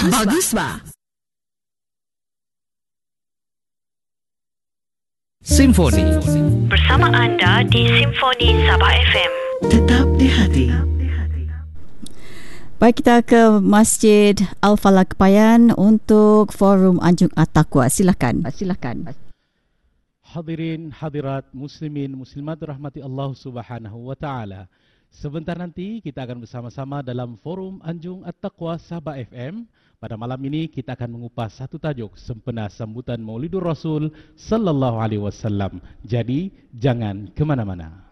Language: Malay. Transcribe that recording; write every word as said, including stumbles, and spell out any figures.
Bagus ba? Simfoni bersama anda di Simfoni Sabah F M. Tetap di hati. Baik, kita ke Masjid Al-Falah Kepayan untuk Forum Anjung At-Taqwa. Silakan. Silakan. Hadirin hadirat muslimin muslimat rahmati Allah Subhanahu wa taala. Sebentar nanti kita akan bersama-sama dalam Forum Anjung At-Taqwa Sabah F M. Pada malam ini kita akan mengupas satu tajuk sempena sambutan Maulidur Rasul sallallahu alaihi wasallam. Jadi jangan ke mana-mana.